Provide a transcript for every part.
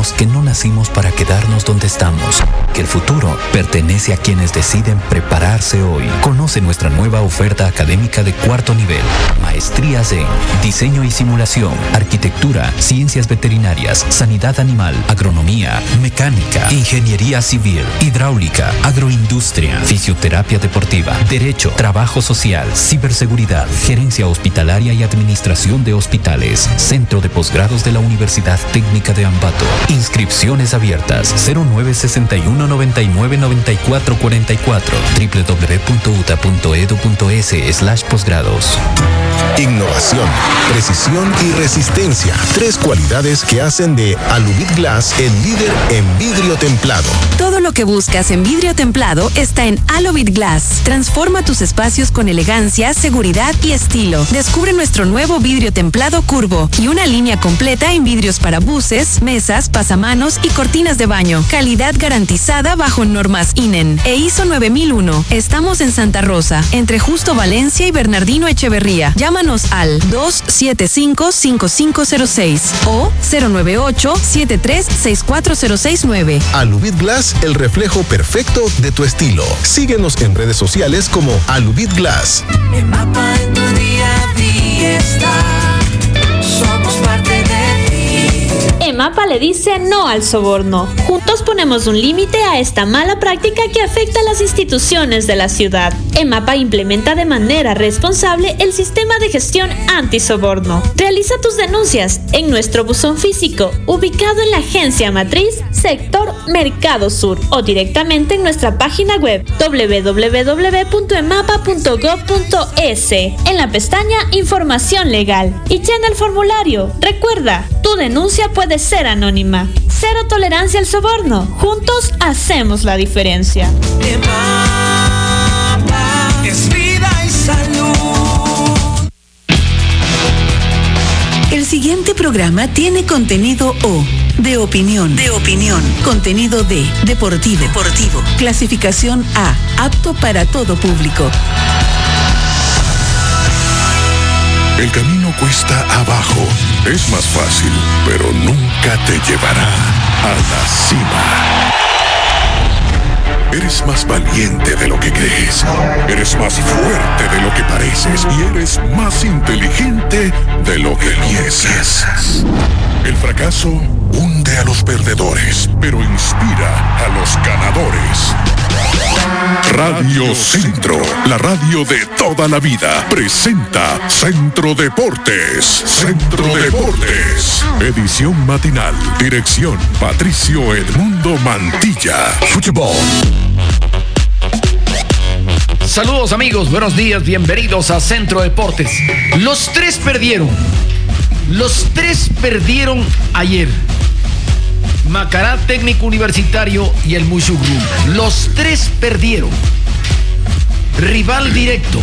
sabemos que no nacimos para quedarnos donde estamos, que el futuro pertenece a quienes deciden prepararse hoy. Conoce nuestra nueva oferta académica de cuarto nivel. Maestrías en Diseño y Simulación, Arquitectura, Ciencias Veterinarias, Sanidad Animal, Agronomía, Mecánica, Ingeniería Civil, Hidráulica, Agroindustria, Fisioterapia Deportiva, Derecho, Trabajo Social, Ciberseguridad, Gerencia Hospitalaria y Administración de Hospitales. Centro de Posgrados de la Universidad Técnica de Ambato. Inscripciones abiertas 0961-999444 www.uta.edu.es/posgrados. Innovación, precisión y resistencia. 3 cualidades que hacen de Alubit Glass el líder en vidrio templado. Todo lo que buscas en vidrio templado está en Alubit Glass. Transforma tus espacios con elegancia, seguridad y estilo. Descubre nuestro nuevo vidrio templado curvo y una línea completa en vidrios para buses, mesas, pasamanos y cortinas de baño. Calidad garantizada bajo normas INEN e ISO 9001. Estamos en Santa Rosa, entre Justo Valencia y Bernardino Echeverría. Llámanos al 275-5506 o 098-736406-9. Alubit Glass, el reflejo perfecto de tu estilo. Síguenos en redes sociales como Alubit Glass. EMAPA en tu día a día está. Somos parte de ti. EMAPA le dice no al soborno. Juntos ponemos un límite a esta mala práctica que afecta a las instituciones de la ciudad. EMAPA implementa de manera responsable el sistema de gestión antisoborno. Realiza tus denuncias en nuestro buzón físico, ubicado en la agencia matriz, sector Mercado Sur, o directamente en nuestra página web www.emapa.gov.es, en la pestaña Información Legal. Y llena el formulario. Recuerda, tu denuncia puede ser anónima. Cero tolerancia al soborno. Juntos hacemos la diferencia. EMAPA es vida y salud. El siguiente programa tiene contenido de opinión. Contenido deportivo. Clasificación A, apto para todo público. El camino cuesta abajo. Es más fácil, pero nunca te llevará a la cima. Eres más valiente de lo que crees. Eres más fuerte de lo que pareces. Y eres más inteligente de lo que piensas. El fracaso hunde a los perdedores, pero inspira a los ganadores. Radio Centro, la radio de toda la vida, presenta Centro Deportes. Centro Deportes. Edición matinal. Dirección Patricio Edmundo Mantilla. Fútbol. Saludos amigos, buenos días, bienvenidos a Centro Deportes. Los tres perdieron ayer. Macará, Técnico Universitario y el Mushugrum. Los tres perdieron. Rival directo.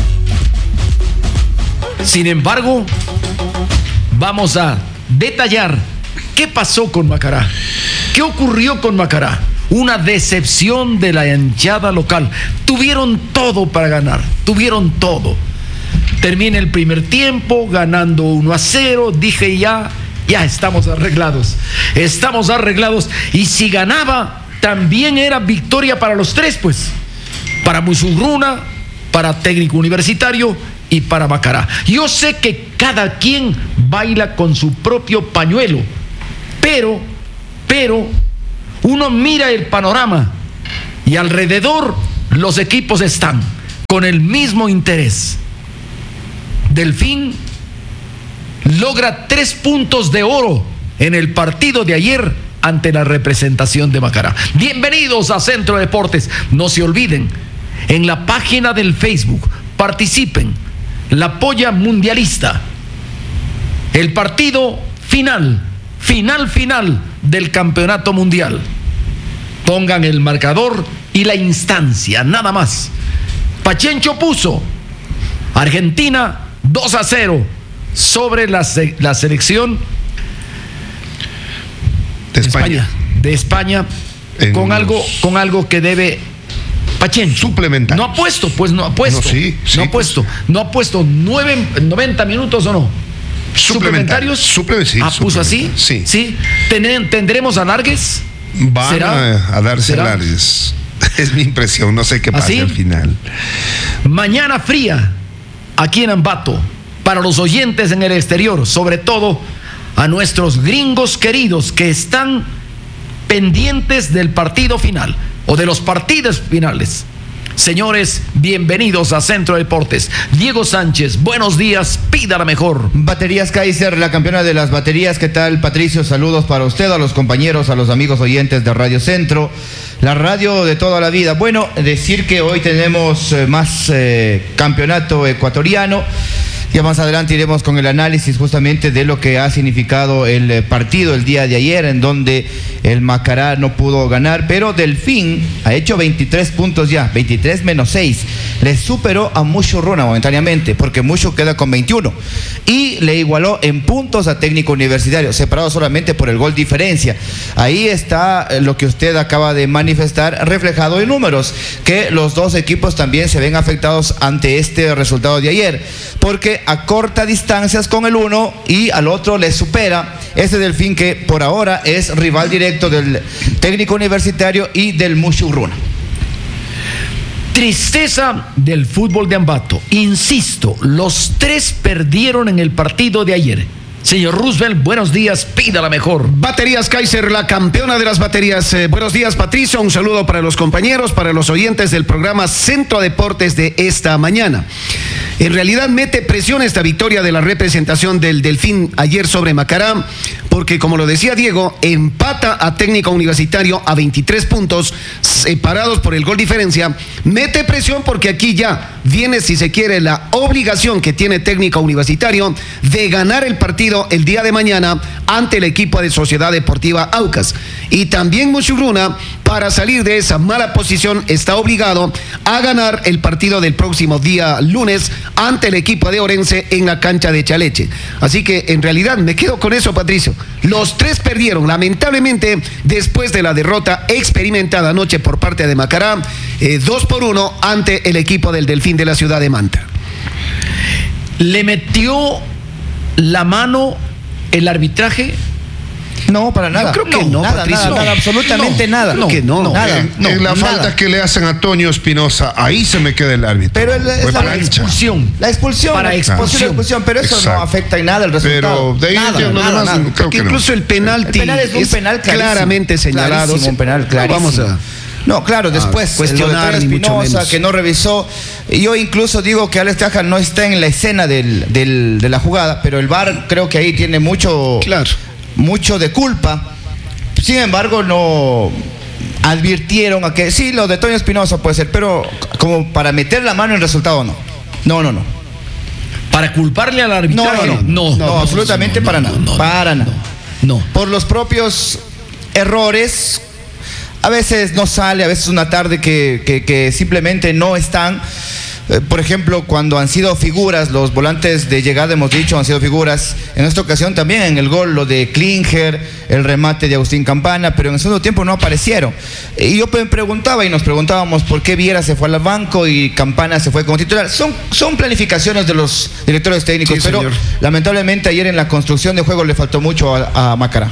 Sin embargo, vamos a detallar qué pasó con Macará. ¿Qué ocurrió con Macará? Una decepción de la hinchada local. Tuvieron todo para ganar. Tuvieron todo. Termina el primer tiempo ganando 1-0. Dije ya estamos arreglados. Estamos arreglados. Y si ganaba, también era victoria para los tres, pues. Para Musurruna, para Técnico Universitario y para Macará. Yo sé que cada quien baila con su propio pañuelo. Pero, uno mira el panorama y alrededor los equipos están con el mismo interés. Delfín logra 3 puntos de oro en el partido de ayer ante la representación de Macará. Bienvenidos a Centro Deportes. No se olviden, en la página del Facebook participen. La polla mundialista. El partido final del campeonato mundial. Pongan el marcador y la instancia, nada más. Pachencho puso Argentina 2-0 sobre la selección de España con algo que debe Pachencho. Suplementar. No ha puesto. No, sí, no ha puesto. 90 minutos o no. ¿Suplementarios? Sí, ¿Puso así? Sí. ¿Tendremos alargues? Van a darse alargues. Es mi impresión, no sé qué pasa al final. Mañana fría aquí en Ambato para los oyentes en el exterior, sobre todo a nuestros gringos queridos que están pendientes del partido final o de los partidos finales. Señores, bienvenidos a Centro Deportes. Diego Sánchez, buenos días, pida la mejor. Baterías Kaiser, la campeona de las baterías. ¿Qué tal, Patricio? Saludos para usted, a los compañeros, a los amigos oyentes de Radio Centro, la radio de toda la vida. Bueno, decir que hoy tenemos más campeonato ecuatoriano. Ya más adelante iremos con el análisis justamente de lo que ha significado el partido el día de ayer, en donde el Macará no pudo ganar, pero Delfín ha hecho 23 puntos ya, 23 menos 6. Le superó a Mushu Runa momentáneamente, porque Mushu queda con 21. Y le igualó en puntos a Técnico Universitario, separado solamente por el gol diferencia. Ahí está lo que usted acaba de manifestar, reflejado en números, que los dos equipos también se ven afectados ante este resultado de ayer, porque acorta distancias con el uno y al otro le supera ese Delfín, que por ahora es rival directo del Técnico Universitario y del Mushu Runa. Tristeza del fútbol de Ambato. Insisto, los tres perdieron en el partido de ayer. Señor Roosevelt, buenos días, pida la mejor. Baterías Kaiser, la campeona de las baterías. Buenos días, Patricio, un saludo para los compañeros, para los oyentes del programa Centro Deportes de esta mañana. En realidad mete presión esta victoria de la representación del Delfín ayer sobre Macará, porque como lo decía Diego, empata a Técnico Universitario a 23 puntos, separados por el gol diferencia. Mete presión porque aquí ya viene, si se quiere, la obligación que tiene Técnico Universitario de ganar el partido el día de mañana ante el equipo de Sociedad Deportiva Aucas. Y también Mushu Runa, para salir de esa mala posición, está obligado a ganar el partido del próximo día lunes ante el equipo de Orense en la cancha de Chaleche. Así que en realidad me quedo con eso, Patricio. Los tres perdieron, lamentablemente, después de la derrota experimentada anoche por parte de Macará, 2-1 ante el equipo del Delfín de la ciudad de Manta. ¿Le metió la mano el arbitraje? No, para nada. Yo creo que no, nada, Patricio. nada, absolutamente nada. Creo que no. Nada. En la falta que le hacen a Toño Espinosa, ahí se me queda el árbitro. Pero es la expulsión. La expulsión. Para expulsión. Pero eso no afecta en nada el resultado. Pero de ahí nada. Creo que incluso el penalti es un penal claramente señalado. Un penal clarísimo. Vamos a... No, claro, después cuestionar Toño Espinosa, que no revisó. Y yo incluso digo que Alex Caja no está en la escena de la jugada, pero el VAR creo que ahí tiene mucho de culpa. Sin embargo, no advirtieron a que sí, lo de Toño Espinosa puede ser, pero como para meter la mano en el resultado, no. ¿Para culparle al arbitraje? No, absolutamente para nada. Para nada. No. Por los propios errores. A veces no sale, a veces una tarde que simplemente no están. Por ejemplo, cuando han sido figuras, los volantes de llegada, hemos dicho, han sido figuras. En esta ocasión también en el gol, lo de Klinger, el remate de Agustín Campana, pero en el segundo tiempo no aparecieron. Y yo me preguntaba y nos preguntábamos por qué Viera se fue al banco y Campana se fue como titular. Son planificaciones de los directores técnicos, pero señor, lamentablemente ayer en la construcción de juego le faltó mucho a Macará.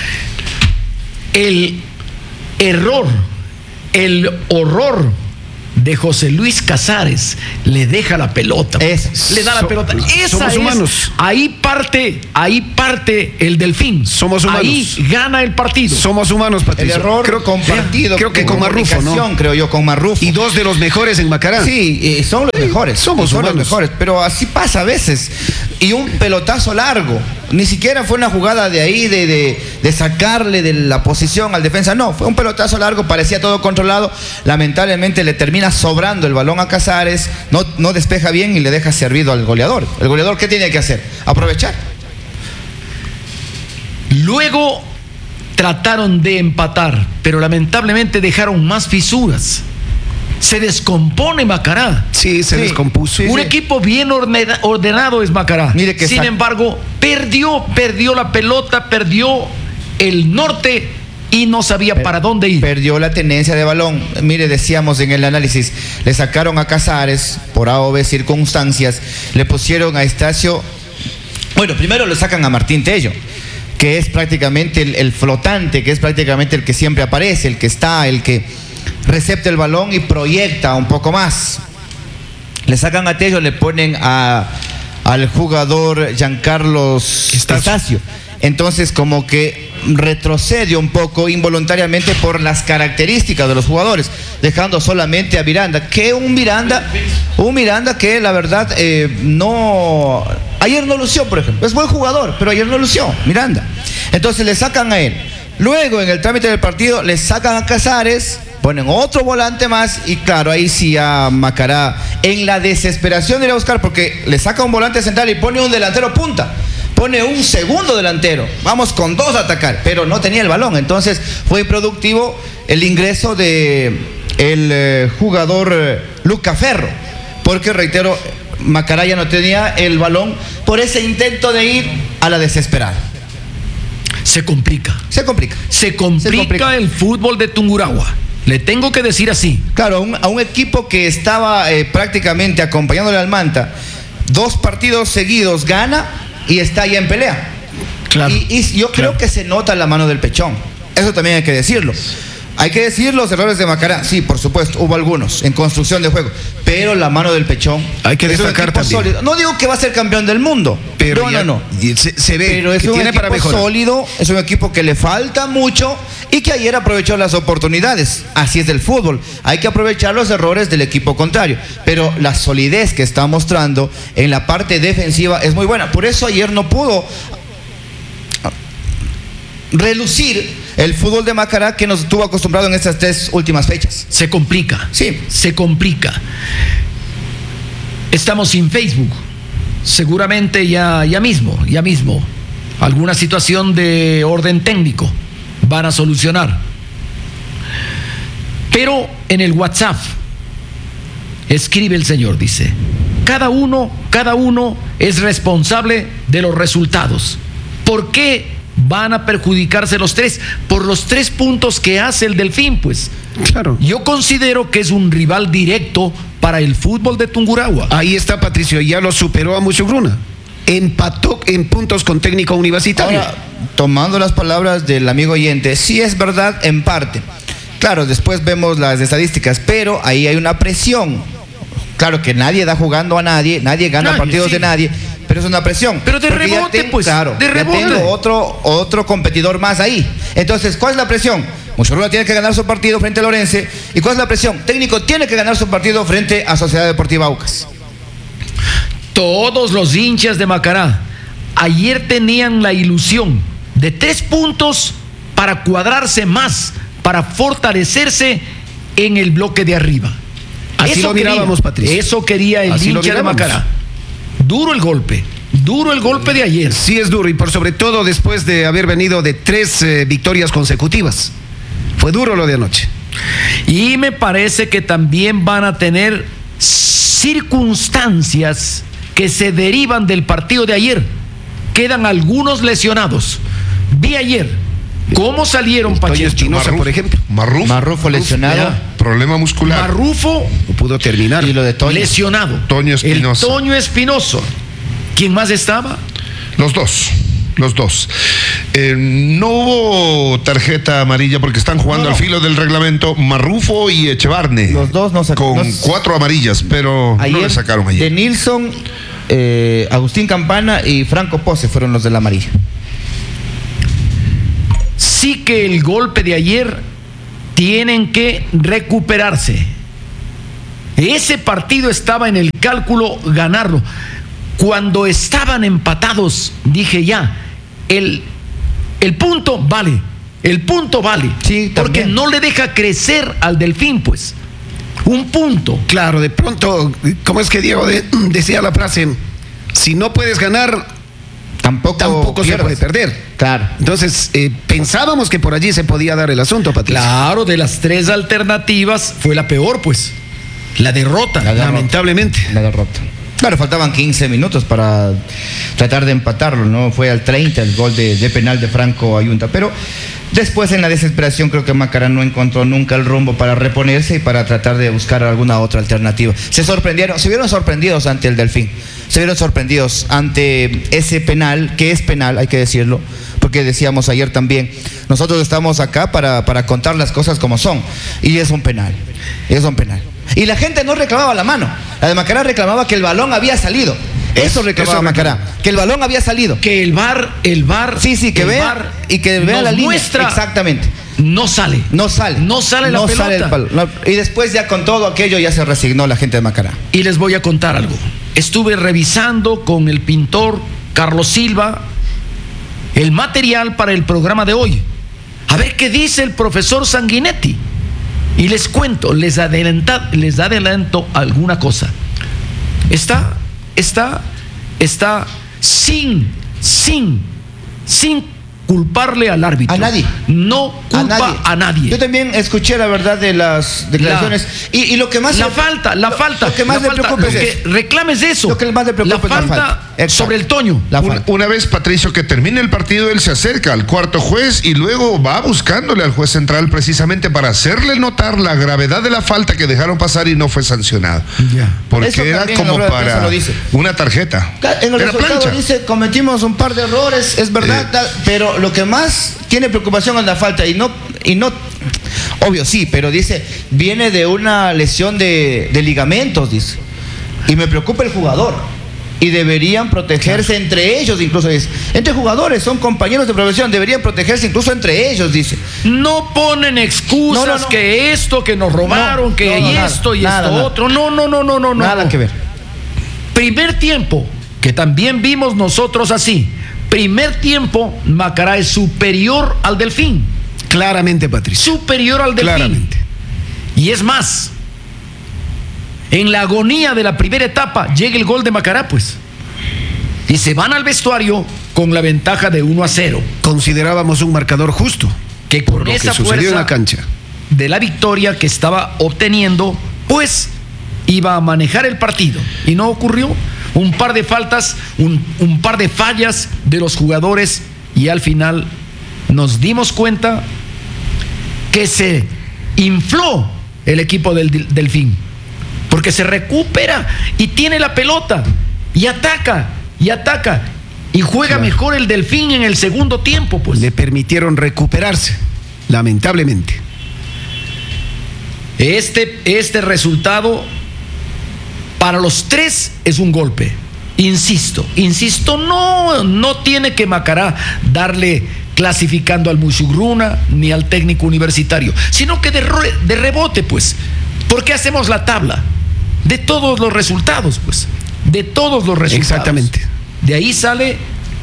El error, el horror de José Luis Casares le deja la pelota. Le da la pelota. Somos humanos. Ahí parte el Delfín. Somos humanos. Ahí gana el partido. Somos humanos, Patricio. El error compartido. Creo que con Marrufo, ¿no? Creo yo, con Marrufo. Y dos de los mejores en Macará. Sí, son los mejores. Son los mejores. Pero así pasa a veces. Y un pelotazo largo. Ni siquiera fue una jugada de ahí de sacarle de la posición al defensa. No, fue un pelotazo largo, parecía todo controlado. Lamentablemente le termina sobrando el balón a Casares, no despeja bien y le deja servido al goleador. ¿El goleador qué tiene que hacer? Aprovechar. Luego trataron de empatar, pero lamentablemente dejaron más fisuras. Se descompone Macará. Sí, se descompuso. Un equipo bien ordenado es Macará. Mire que sin embargo, perdió la pelota, perdió el norte y no sabía para dónde ir. Perdió la tenencia de balón. Mire, decíamos en el análisis, le sacaron a Casares por A o B circunstancias, le pusieron a Estacio Bueno, primero le sacan a Martín Tello, que es prácticamente el flotante, que es prácticamente el que siempre aparece, el que está, el que recepta el balón y proyecta un poco más. Le sacan a Tello, le ponen al jugador Giancarlos Estacio. Entonces como que retrocede un poco involuntariamente por las características de los jugadores, dejando solamente a Miranda, que un Miranda que la verdad ayer no lució, por ejemplo. Es buen jugador, pero ayer no lució, Miranda. Entonces le sacan a él. Luego en el trámite del partido le sacan a Casares, ponen otro volante más y claro, ahí sí a Macará en la desesperación de ir a buscar, porque le saca un volante central y pone un delantero punta, pone un segundo delantero, vamos con dos a atacar, pero no tenía el balón. Entonces fue improductivo el ingreso de el jugador Luca Ferro, porque reitero, Macará ya no tenía el balón por ese intento de ir a la desesperada. Se complica el fútbol de Tungurahua. Le tengo que decir así. Claro, a un equipo que estaba prácticamente acompañándole al Manta, 2 partidos seguidos gana y está ya en pelea. Claro. Y yo creo que se nota la mano del Pechón. Eso también hay que decirlo. Hay que decir los errores de Macará. Sí, por supuesto, hubo algunos en construcción de juego. Pero la mano del Pechón hay que destacar también. Sólido. No digo que va a ser campeón del mundo. Pero no. Se ve pero es que un tiene equipo para mejorar. Sólido, es un equipo que le falta mucho y que ayer aprovechó las oportunidades. Así es el fútbol. Hay que aprovechar los errores del equipo contrario. Pero la solidez que está mostrando en la parte defensiva es muy buena. Por eso ayer no pudo relucir el fútbol de Macará que nos estuvo acostumbrado en estas 3 últimas fechas. Se complica. Sí. Se complica. Estamos sin Facebook. Seguramente ya mismo alguna situación de orden técnico van a solucionar. Pero en el WhatsApp escribe el señor, dice: cada uno es responsable de los resultados. ¿Por qué van a perjudicarse los 3? Por los 3 puntos que hace el Delfín, pues. Claro. Yo considero que es un rival directo para el fútbol de Tungurahua. Ahí está, Patricio, ya lo superó a Muchugruna. Empató en puntos con Técnico Universitario. Ahora, tomando las palabras del amigo oyente, sí es verdad en parte. Claro, después vemos las estadísticas, pero ahí hay una presión. Claro que nadie da jugando a nadie gana partidos de nadie, pero es una presión. Pero de rebote, pues. Claro, de rebote. Ya tengo otro competidor más ahí. Entonces, ¿cuál es la presión? Muchugruna tiene que ganar su partido frente a Lorense. ¿Y cuál es la presión? Técnico tiene que ganar su partido frente a Sociedad Deportiva Aucas. Todos los hinchas de Macará ayer tenían la ilusión de 3 puntos para cuadrarse más, para fortalecerse en el bloque de arriba. Así eso lo mirábamos, Patricio. Eso quería el hincha de Macará. Duro el golpe de ayer. Sí es duro, y por sobre todo después de haber venido de 3 victorias consecutivas. Fue duro lo de anoche. Y me parece que también van a tener circunstancias que se derivan del partido de ayer. Quedan algunos lesionados. Vi ayer cómo salieron Toño Espinosa, por ejemplo. Marrufo lesionado. Problema muscular. Marrufo no pudo terminar. Y lo de Toño. Lesionado. Toño Espinosa. El Toño Espinosa. ¿Quién más estaba? Los dos. No hubo tarjeta amarilla porque están jugando al filo del reglamento Marrufo y Echevarne. Los dos no sacaron. Con 4 amarillas, pero ayer, no le sacaron ayer. De Nilsson, Agustín Campana y Franco Pose fueron los de la amarilla. Sí que el golpe de ayer tienen que recuperarse. Ese partido estaba en el cálculo ganarlo. Cuando estaban empatados, dije ya, el punto vale. Sí, porque no le deja crecer al Delfín, pues. Un punto. Claro, de pronto, ¿cómo es que Diego decía la frase? Si no puedes ganar, tampoco se puede perder. Claro. Entonces, pensábamos que por allí se podía dar el asunto, Patricio. Claro, de las 3 alternativas fue la peor, pues. La derrota. Lamentablemente. La derrota. Claro, faltaban 15 minutos para tratar de empatarlo, ¿no? Fue al 30 el gol de penal de Franco Ayunta. Pero Después, en la desesperación, creo que Macará no encontró nunca el rumbo para reponerse y para tratar de buscar alguna otra alternativa. Se vieron sorprendidos ante el Delfín. Se vieron sorprendidos ante ese penal, que es penal, hay que decirlo, porque decíamos ayer también, nosotros estamos acá para contar las cosas como son, y es un penal, Y la gente no reclamaba la mano, la de Macará reclamaba que el balón había salido. Eso reclamaba Macará, que el balón había salido. Que el VAR, sí, que vea y que vea la línea. Muestra, exactamente. No sale la pelota. Y después ya con todo aquello ya se resignó la gente de Macará. Y les voy a contar algo. Estuve revisando con el pintor Carlos Silva el material para el programa de hoy. A ver qué dice el profesor Sanguinetti. Y les cuento, les adelanto alguna cosa. Está sin culparle al árbitro. A nadie. No culpa a nadie. Yo también escuché la verdad de las declaraciones. Y lo que más... La falta. Lo que más le preocupa es que reclames eso. Lo que más le preocupa la falta sobre el Toño. Una vez, Patricio, que termine el partido, él se acerca al cuarto juez y luego va buscándole al juez central precisamente para hacerle notar la gravedad de la falta que dejaron pasar y no fue sancionado. Porque eso era como para una tarjeta. En el resultado dice, cometimos un par de errores, es verdad, pero lo que más tiene preocupación es la falta y no, obvio sí, pero dice, viene de una lesión de ligamentos, dice, y me preocupa el jugador. Y deberían protegerse entre ellos, incluso dice. Entre jugadores, son compañeros de profesión, deberían protegerse incluso entre ellos, dice. No ponen excusas, que esto, que nos robaron, esto y esto otro. No. Nada que ver. Primer tiempo, que también vimos nosotros así. Primer tiempo, Macará es superior al Delfín. Claramente, Patricio. Superior al Delfín. Claramente. Y es más, en la agonía de la primera etapa llega el gol de Macará, pues. Y se van al vestuario con la ventaja de 1-0. Considerábamos un marcador justo. Que con lo esa que sucedió en la cancha de la victoria que estaba obteniendo, pues iba a manejar el partido. Y no ocurrió. Un par de faltas, un par de fallas de los jugadores, y al final nos dimos cuenta que se infló el equipo del Delfín, porque se recupera y tiene la pelota y ataca y juega mejor el Delfín en el segundo tiempo, pues. Le permitieron recuperarse, lamentablemente. Este resultado para los tres es un golpe. Insisto, no tiene que Macará darle clasificando al Musugruna ni al técnico universitario, sino que de rebote, pues. ¿Por qué hacemos la tabla? De todos los resultados, pues. De todos los resultados. Exactamente. De ahí sale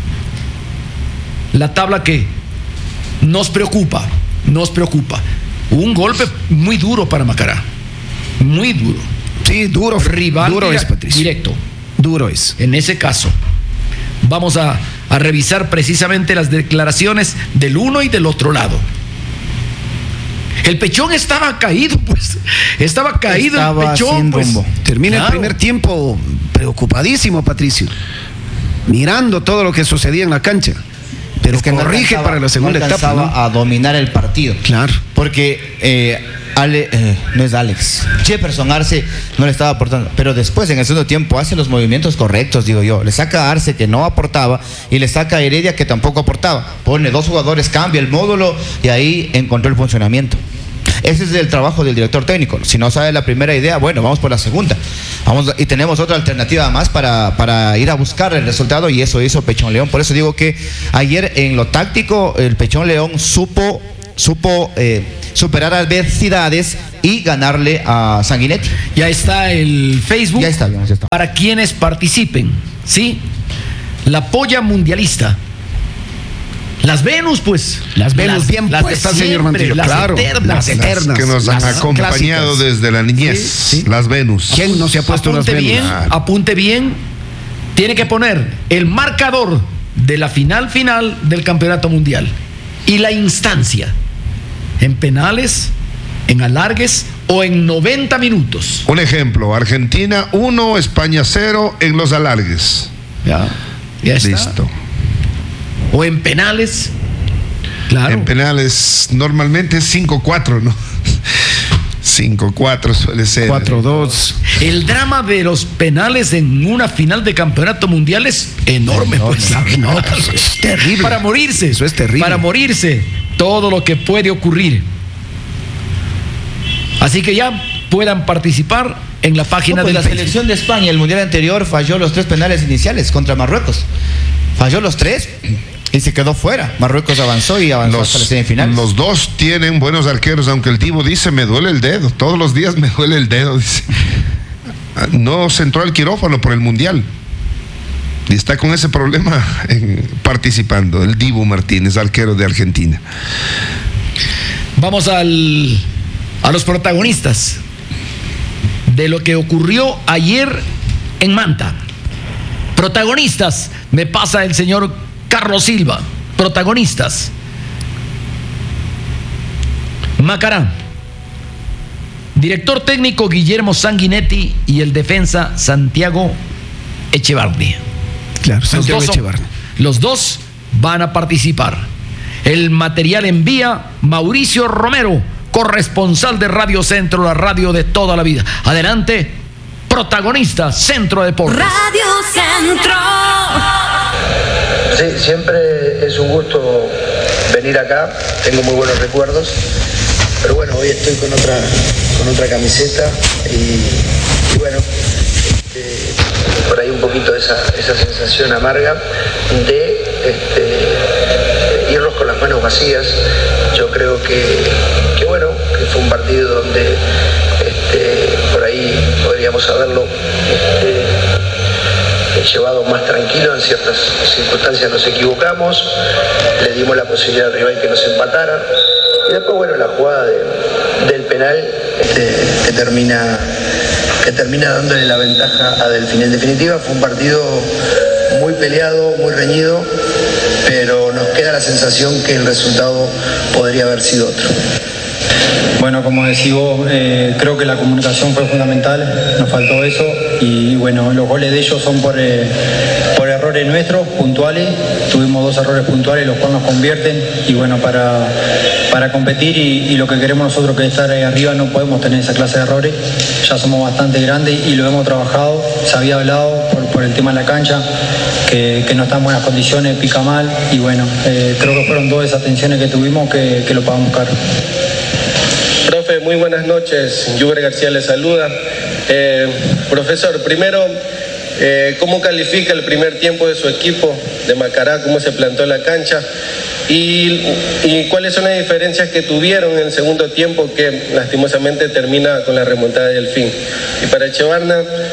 la tabla que nos preocupa. Un golpe muy duro para Macará. Muy duro. Sí, duro. Rival duro es, Patricio. Directo. Duro es. En ese caso, vamos a revisar precisamente las declaraciones del uno y del otro lado. El Pechón estaba caído, pues. Estaba caído el Pechón, pues. Termina el primer tiempo preocupadísimo, Patricio. Mirando todo lo que sucedía en la cancha. Pero es que corrige para la segunda etapa. No a dominar el partido. Claro. Porque no es Alex. Jefferson Arce no le estaba aportando. Pero después, en el segundo tiempo, hace los movimientos correctos, digo yo. Le saca a Arce, que no aportaba, y le saca a Heredia, que tampoco aportaba. Pone dos jugadores, cambia el módulo, y ahí encontró el funcionamiento. Ese es el trabajo del director técnico. Si no sabe la primera idea, bueno, vamos por la segunda. Y tenemos otra alternativa más para ir a buscar el resultado, y eso hizo Pechón León. Por eso digo que ayer en lo táctico el Pechón León supo superar adversidades y ganarle a Sanguinetti. Ya está el Facebook. Ya está. Para quienes participen, ¿sí? La polla mundialista. Las Venus, pues. Las Venus, bien puestas, señor Mantillo. Claro. Las eternas. Que nos han acompañado clásicas desde la niñez. Sí. Las Venus. ¿Quién no se ha puesto las Venus? Apunte bien. Tiene que poner el marcador de la final del campeonato mundial y la instancia. En penales, en alargues o en 90 minutos. Un ejemplo: Argentina 1, España 0 en los alargues. Ya está. Listo. O en penales, Claro. En penales normalmente es 5-4, ¿no? 5-4 suele ser. 4-2. El drama de los penales en una final de campeonato mundial es enorme. Pues. No, pues es terrible. Para morirse. Eso es terrible. Para morirse. Todo lo que puede ocurrir. Así que ya puedan participar en la página de la selección de España, el mundial anterior, falló los 3 penales iniciales contra Marruecos. Falló los 3 y se quedó fuera. Marruecos avanzó y avanzó hasta las semifinales. Los dos tienen buenos arqueros, aunque el Divo dice, me duele el dedo. Todos los días me duele el dedo, dice. No se entró al quirófano por el mundial. Y está con ese problema participando. El Divo Martínez, arquero de Argentina. Vamos a los protagonistas de lo que ocurrió ayer en Manta. Protagonistas, me pasa el señor Carlos Silva. Protagonistas: Macará, director técnico Guillermo Sanguinetti y el defensa Santiago Echevarri. Claro, Santiago Echevarri. Los dos van a participar. El material envía Mauricio Romero, corresponsal de Radio Centro, la radio de toda la vida. Adelante, protagonista, Centro Deportes. Radio Centro. Sí, siempre es un gusto venir acá, tengo muy buenos recuerdos, pero bueno, hoy estoy con otra camiseta y bueno, por ahí un poquito esa sensación amarga de irnos con las manos vacías. Yo creo que bueno, que fue un partido donde por ahí podríamos haberlo llevado más tranquilo. En ciertas circunstancias nos equivocamos, le dimos la posibilidad al rival que nos empatara y después bueno, la jugada del penal que termina dándole la ventaja a Delfín. En definitiva fue un partido muy peleado, muy reñido, pero nos queda la sensación que el resultado podría haber sido otro. Bueno, como decís vos, creo que la comunicación fue fundamental, nos faltó eso y bueno, los goles de ellos son por errores nuestros, puntuales. Tuvimos 2 errores puntuales, los cuales nos convierten y bueno, para competir y lo que queremos nosotros que es estar ahí arriba no podemos tener esa clase de errores. Ya somos bastante grandes y lo hemos trabajado, se había hablado por el tema de la cancha, que no está en buenas condiciones, pica mal y bueno, creo que fueron 2 desatenciones que tuvimos que lo pagamos caro. Profe, muy buenas noches. Yuber García le saluda. Profesor, primero, ¿cómo califica el primer tiempo de su equipo de Macará? ¿Cómo se plantó la cancha? ¿Y cuáles son las diferencias que tuvieron en el segundo tiempo que lastimosamente termina con la remontada del Delfín? Y para Echevarri,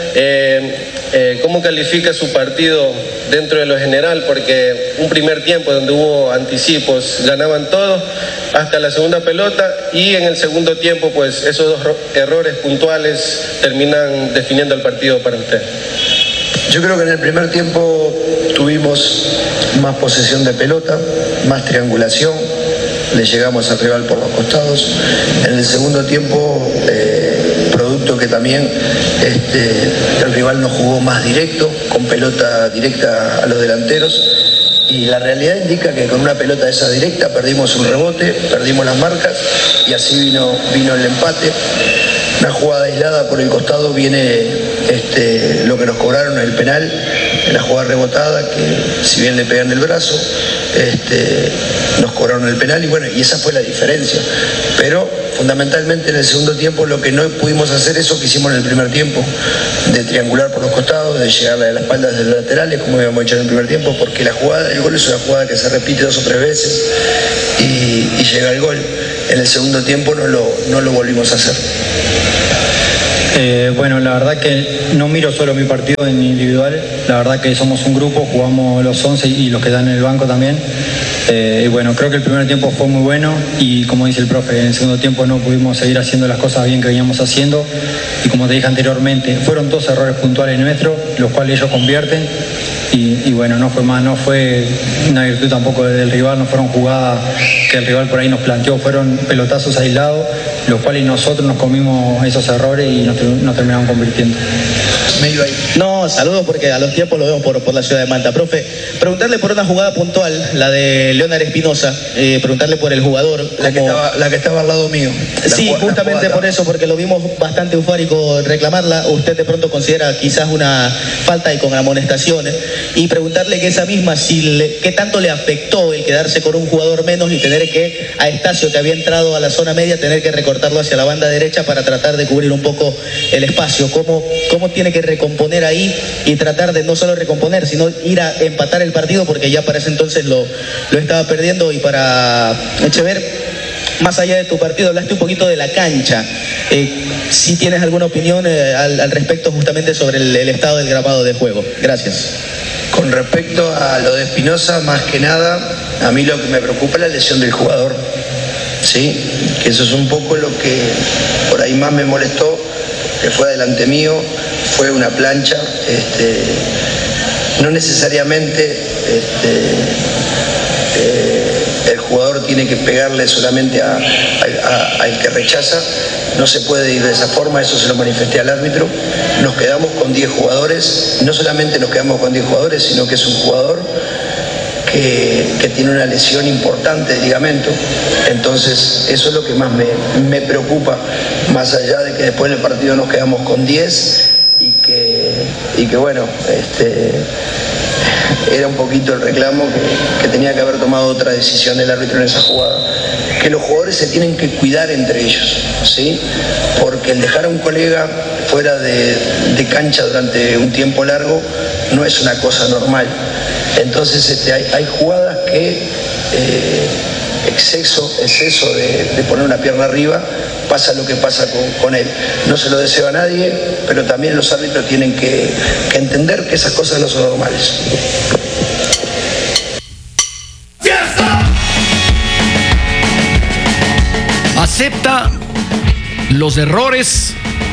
¿cómo califica su partido dentro de lo general? Porque un primer tiempo donde hubo anticipos, ganaban todos hasta la segunda pelota y en el segundo tiempo pues esos 2 errores puntuales terminan definiendo el partido para usted. Yo creo que en el primer tiempo tuvimos más posesión de pelota, más triangulación, le llegamos al rival por los costados. En el segundo tiempo, producto que también el rival nos jugó más directo, con pelota directa a los delanteros. Y la realidad indica que con una pelota esa directa perdimos un rebote, perdimos las marcas y así vino el empate. Una jugada aislada por el costado viene lo que nos cobraron el penal, en la jugada rebotada, que si bien le pegan el brazo, nos cobraron el penal y bueno, y esa fue la diferencia. Pero fundamentalmente en el segundo tiempo lo que no pudimos hacer eso que hicimos en el primer tiempo, de triangular por los costados, de llegarle a la espalda de los laterales como habíamos hecho en el primer tiempo, porque la jugada del gol es una jugada que se repite 2 o 3 veces y llega el gol. En el segundo tiempo no lo volvimos a hacer. Bueno, la verdad que no miro solo mi partido en individual, la verdad que somos un grupo, jugamos los 11 y los que están en el banco también. Y bueno, creo que el primer tiempo fue muy bueno y como dice el profe, en el segundo tiempo no pudimos seguir haciendo las cosas bien que veníamos haciendo y como te dije anteriormente, fueron 2 errores puntuales nuestros, los cuales ellos convierten y bueno, no fue una virtud tampoco del rival, no fueron jugadas que el rival por ahí nos planteó, fueron pelotazos aislados, los cuales nosotros nos comimos esos errores y nos terminaron convirtiendo. medio ahí. No, saludos porque a los tiempos lo vemos por la ciudad de Manta. Profe, preguntarle por una jugada puntual, la de Leonard Espinosa, preguntarle por el jugador. La que estaba al lado mío. Sí, justamente por eso, porque lo vimos bastante eufórico reclamarla. Usted de pronto considera quizás una falta y con amonestaciones. Y preguntarle que esa misma, qué tanto le afectó el quedarse con un jugador menos y tener que, a Estacio que había entrado a la zona media, tener que recortarlo hacia la banda derecha para tratar de cubrir un poco el espacio. ¿Cómo tiene que recomponer ahí y tratar de no solo recomponer, sino ir a empatar el partido, porque ya para ese entonces lo estaba perdiendo? Y para Echever, más allá de tu partido, hablaste un poquito de la cancha. Si tienes alguna opinión al respecto justamente sobre el estado del gramado de juego. Gracias. Con respecto a lo de Espinosa, más que nada, a mí lo que me preocupa es la lesión del jugador. Sí, que eso es un poco lo que por ahí más me molestó, que fue adelante mío, fue una plancha. No necesariamente el jugador tiene que pegarle solamente al que rechaza. No se puede ir de esa forma, eso se lo manifesté al árbitro. Nos quedamos con 10 jugadores, no solamente nos quedamos con 10 jugadores, sino que es un jugador que tiene una lesión importante de ligamento. Entonces eso es lo que más me preocupa, más allá de que después del partido nos quedamos con 10 y que bueno, era un poquito el reclamo que tenía que haber tomado otra decisión el árbitro en esa jugada. Que los jugadores se tienen que cuidar entre ellos, ¿sí? Porque el dejar a un colega fuera de cancha durante un tiempo largo no es una cosa normal. Entonces hay jugadas que exceso de poner una pierna arriba, pasa lo que pasa con él. No se lo deseo a nadie, pero también los árbitros tienen que entender que esas cosas no son normales. Acepta los errores,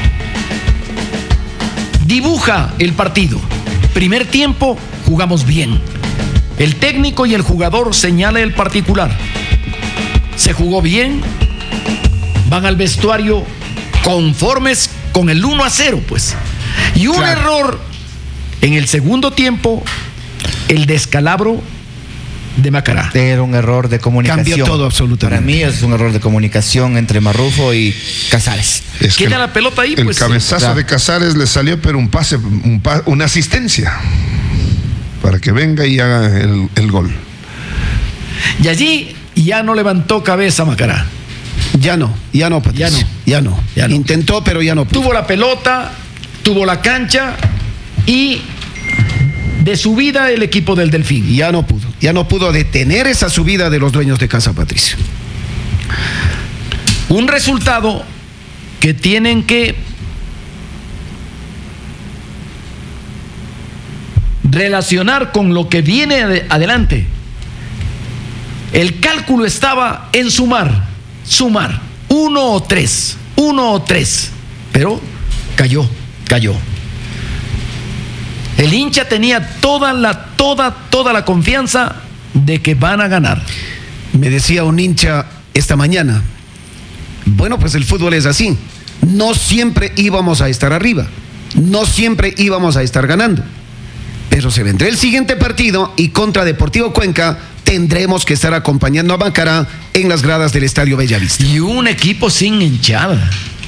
dibuja el partido. Primer tiempo, jugamos bien. El técnico y el jugador señala el particular. Se jugó bien, van al vestuario conformes con el 1-0, pues. Y un error en el segundo tiempo, el descalabro de Macará. Era un error de comunicación. Cambió todo absolutamente. Para mí es un error de comunicación entre Marrufo y Casares. Queda la pelota ahí, el pues. cabezazo de Casares le salió, pero un pase, una asistencia para que venga y haga el gol. Y allí ya no levantó cabeza Macará. Ya no, Patricio. Ya no. Intentó, pero ya no pudo. Tuvo la pelota, tuvo la cancha y de subida el equipo del Delfín. Ya no pudo detener esa subida de los dueños de casa, Patricio. Un resultado que tienen que relacionar con lo que viene adelante. El cálculo estaba en sumar 1 o 3, pero cayó. El hincha tenía toda la confianza de que van a ganar. Me decía un hincha esta mañana, bueno, pues el fútbol es así, no siempre íbamos a estar arriba, no siempre íbamos a estar ganando, pero se vendrá el siguiente partido y contra Deportivo Cuenca tendremos que estar acompañando a Macará en las gradas del Estadio Bellavista. Y un equipo sin hinchada.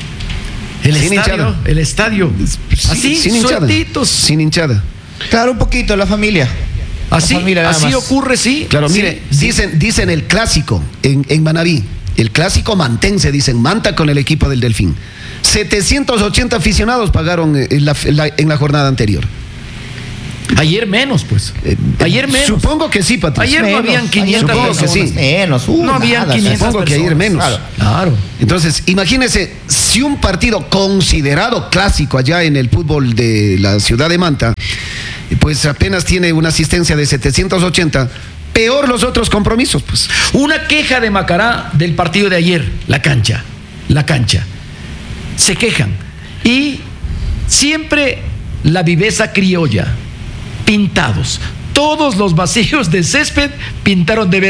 El estadio. Así, sin sueltitos. Sin hinchada. Claro, un poquito, la familia. Así ocurre, sí. Claro, mire, dicen el clásico en Manabí, el clásico mantense, dicen, Manta con el equipo del Delfín. 780 aficionados pagaron en la jornada anterior. Ayer menos, pues. Ayer menos. Supongo que sí, Patricio. Ayer no habían 500 personas. Supongo que sí. Menos. No habían 500 Supongo que ayer menos. Claro. Entonces, imagínese, si un partido considerado clásico allá en el fútbol de la ciudad de Manta, pues apenas tiene una asistencia de 780, peor los otros compromisos, pues. Una queja de Macará del partido de ayer, la cancha. Se quejan. Y siempre la viveza criolla. Pintados. Todos los vacíos de césped pintaron de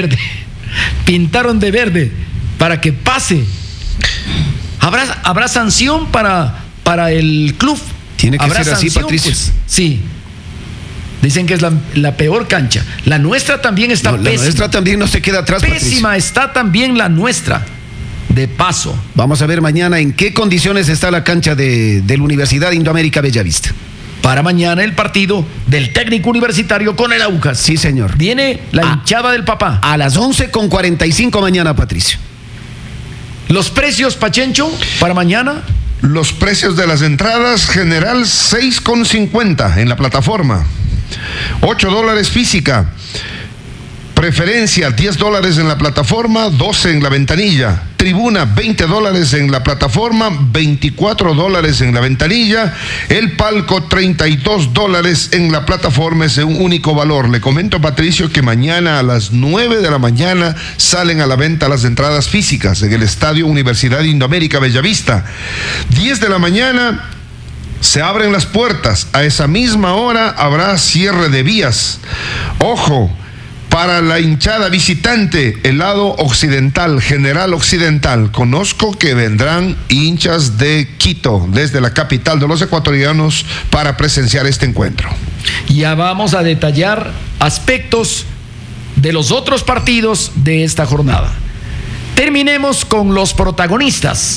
verde para que pase. Habrá sanción para el club Tiene que ¿Habrá ser así, sanción? Patricio. Pues, sí. Dicen que es la peor cancha. La nuestra también está pésima. La nuestra también no se queda atrás, Pésima Patricio. está también la nuestra. De paso. Vamos a ver mañana en qué condiciones está la cancha de la Universidad Indoamérica Bellavista. Para mañana el partido del técnico universitario con el Aucas. Sí, señor. Viene la hinchada del papá. A las 11:45 mañana, Patricio. ¿Los precios, Pachencho, para mañana? Los precios de las entradas, general 6,50 en la plataforma. $8 física. Preferencia, $10 en la plataforma, 12 en la ventanilla. Tribuna, $20 en la plataforma, $24 en la ventanilla. El palco, $32 en la plataforma, es un único valor. Le comento, Patricio, que mañana a las 9 de la mañana salen a la venta las entradas físicas en el Estadio Universidad Indoamérica Bellavista. 10 de la mañana se abren las puertas. A esa misma hora habrá cierre de vías. Ojo. Para la hinchada visitante, el lado occidental, General Occidental, conozco que vendrán hinchas de Quito, desde la capital de los ecuatorianos, para presenciar este encuentro. Ya vamos a detallar aspectos de los otros partidos de esta jornada. Terminemos con los protagonistas.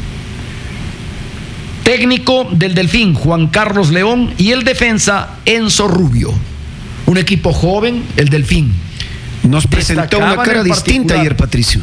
Técnico del Delfín, Juan Carlos León, y el defensa, Enzo Rubio. Un equipo joven, el Delfín. Nos presentó una cara distinta ayer, Patricio.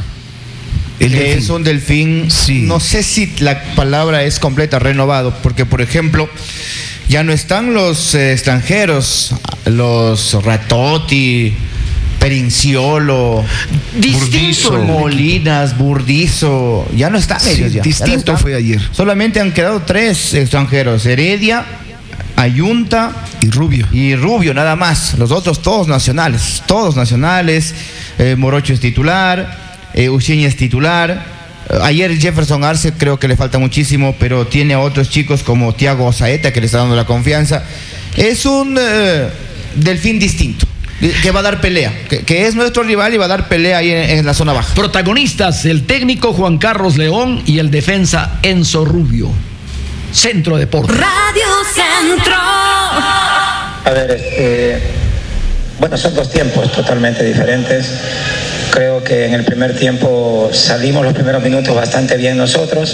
Es un Delfín, sí. No sé si la palabra es completa, renovado, porque por ejemplo, ya no están los extranjeros, los Ratotti, Perinciolo, Burdizo, Molinas, Burdizo, ya no están ellos ya. Distinto ya no están. Fue ayer. Solamente han quedado 3 extranjeros, Heredia, Ayunta y Rubio, nada más. Los otros todos nacionales. Morocho es titular, Ucini es titular. Ayer Jefferson Arce creo que le falta muchísimo, pero tiene a otros chicos como Thiago Saeta que le está dando la confianza. Es un Delfín distinto, que va a dar pelea, que es nuestro rival y va a dar pelea ahí en la zona baja. Protagonistas, el técnico Juan Carlos León y el defensa Enzo Rubio. Centro Deportes. Radio Centro. A ver, bueno, son 2 tiempos totalmente diferentes. Creo que en el primer tiempo salimos los primeros minutos bastante bien nosotros.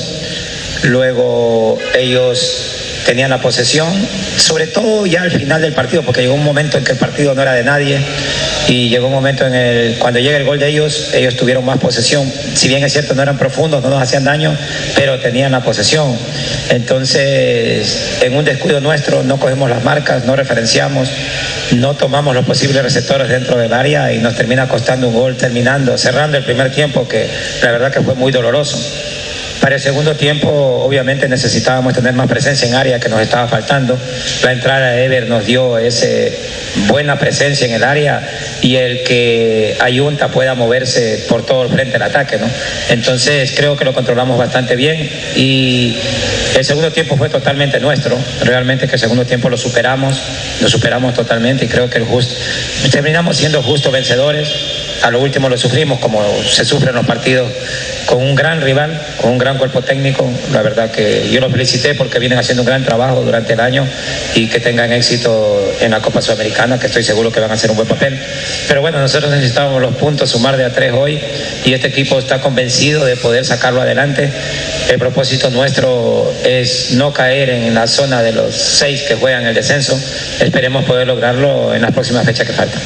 Luego ellos tenían la posesión, sobre todo ya al final del partido, porque llegó un momento en que el partido no era de nadie y llegó un momento cuando llega el gol de ellos tuvieron más posesión. Si bien es cierto, no eran profundos, no nos hacían daño, pero tenían la posesión. Entonces, en un descuido nuestro, no cogemos las marcas, no referenciamos, no tomamos los posibles receptores dentro del área y nos termina costando un gol cerrando el primer tiempo, que la verdad que fue muy doloroso. Para el segundo tiempo, obviamente necesitábamos tener más presencia en área, que nos estaba faltando. La entrada de Ever nos dio esa buena presencia en el área y el que Ayunta pueda moverse por todo el frente del ataque, ¿no? Entonces creo que lo controlamos bastante bien y el segundo tiempo fue totalmente nuestro. Realmente que el segundo tiempo lo superamos totalmente y creo que terminamos siendo justos vencedores. A lo último lo sufrimos como se sufren los partidos con un gran rival, con un gran cuerpo técnico. La verdad que yo los felicité porque vienen haciendo un gran trabajo durante el año y que tengan éxito en la Copa Sudamericana, que estoy seguro que van a hacer un buen papel. Pero bueno, nosotros necesitábamos los puntos, sumar de a 3 hoy y este equipo está convencido de poder sacarlo adelante. El propósito nuestro es no caer en la zona de los 6 que juegan el descenso. Esperemos poder lograrlo en las próximas fechas que faltan.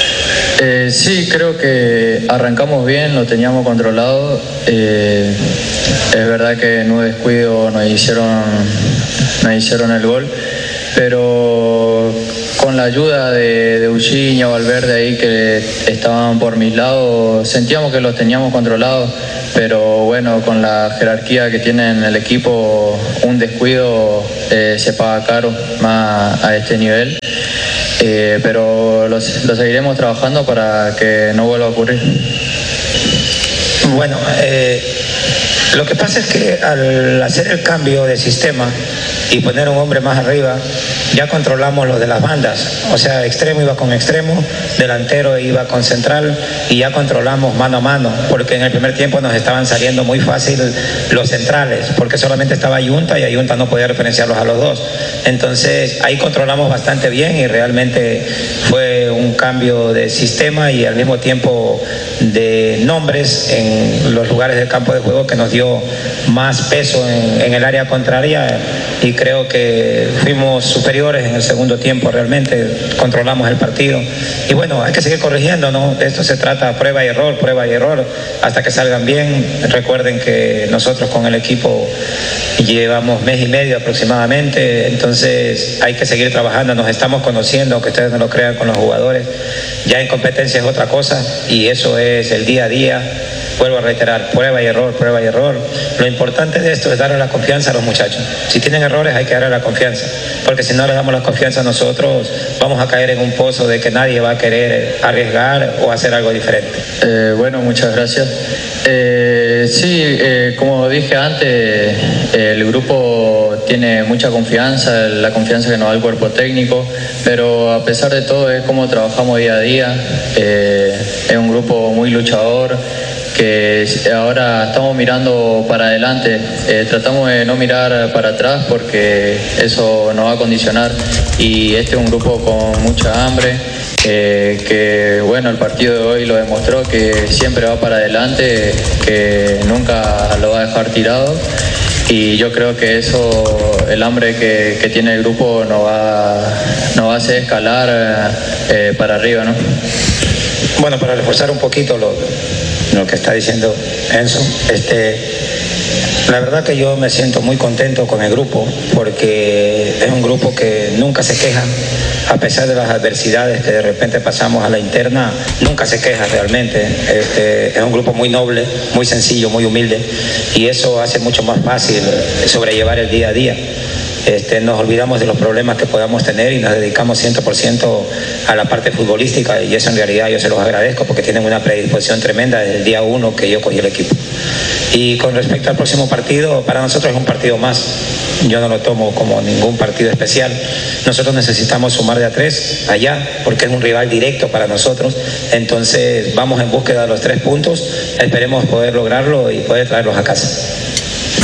Sí, creo que arrancamos bien, lo teníamos controlado. Es verdad que en un descuido nos hicieron el gol, pero con la ayuda de Uchiña, Valverde ahí que estaban por mis lados, sentíamos que los teníamos controlados, pero bueno, con la jerarquía que tienen el equipo, un descuido se paga caro más a este nivel. Pero lo seguiremos trabajando para que no vuelva a ocurrir. Bueno, Lo que pasa es que al hacer el cambio de sistema y poner un hombre más arriba, ya controlamos lo de las bandas. O sea, extremo iba con extremo, delantero iba con central y ya controlamos mano a mano, porque en el primer tiempo nos estaban saliendo muy fácil los centrales, porque solamente estaba Ayunta y Ayunta no podía referenciarlos a los dos. Entonces ahí controlamos bastante bien y realmente fue un cambio de sistema y al mismo tiempo de nombres en los lugares del campo de juego que nos dio más peso en el área contraria, y creo que fuimos superiores en el segundo tiempo. Realmente controlamos el partido y bueno, hay que seguir corrigiendo, ¿no? De esto se trata, prueba y error hasta que salgan bien. Recuerden que nosotros con el equipo llevamos mes y medio aproximadamente, entonces hay que seguir trabajando, nos estamos conociendo, aunque ustedes no lo crean, con los jugadores. Ya en competencia es otra cosa y eso es el día a día. Vuelvo a reiterar, prueba y error. Lo importante de esto es darle la confianza a los muchachos. Si tienen errores hay que darle la confianza, porque si no le damos la confianza a nosotros, vamos a caer en un pozo de que nadie va a querer arriesgar o hacer algo diferente. Bueno, muchas gracias. Como dije antes, el grupo tiene mucha confianza, la confianza que nos da el cuerpo técnico, pero a pesar de todo es como trabajamos día a día. Es un grupo muy luchador, que ahora estamos mirando para adelante, tratamos de no mirar para atrás porque eso nos va a condicionar, y este es un grupo con mucha hambre, que bueno, el partido de hoy lo demostró, que siempre va para adelante, que nunca lo va a dejar tirado, y yo creo que eso, el hambre que tiene el grupo nos va a hacer escalar para arriba, ¿no? Bueno, para reforzar un poquito lo que está diciendo Enzo, la verdad que yo me siento muy contento con el grupo, porque es un grupo que nunca se queja, a pesar de las adversidades que de repente pasamos a la interna, nunca se queja realmente. Es un grupo muy noble, muy sencillo, muy humilde, y eso hace mucho más fácil sobrellevar el día a día. Nos olvidamos de los problemas que podamos tener y nos dedicamos 100% a la parte futbolística, y eso en realidad yo se los agradezco porque tienen una predisposición tremenda desde el día 1 que yo cogí el equipo. Y con respecto al próximo partido, para nosotros es un partido más, yo no lo tomo como ningún partido especial. Nosotros necesitamos sumar de a 3 allá porque es un rival directo para nosotros, entonces vamos en búsqueda de los 3 puntos, esperemos poder lograrlo y poder traerlos a casa.